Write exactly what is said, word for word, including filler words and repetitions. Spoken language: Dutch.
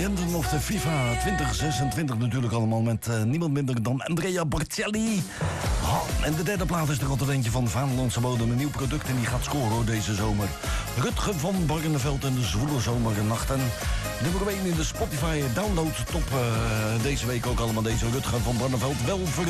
legenden of de FIFA twintig zesentwintig natuurlijk allemaal met uh, niemand minder dan Andrea Bocelli. Oh, en de derde plaat is er altijd eentje van Vaderlandse bodem, een nieuw product en die gaat scoren deze zomer. Rutger van Barneveld en de zwoele zomernachten. Nummer één in de Spotify download top uh, deze week ook allemaal deze Rutger van Barneveld. Wel ver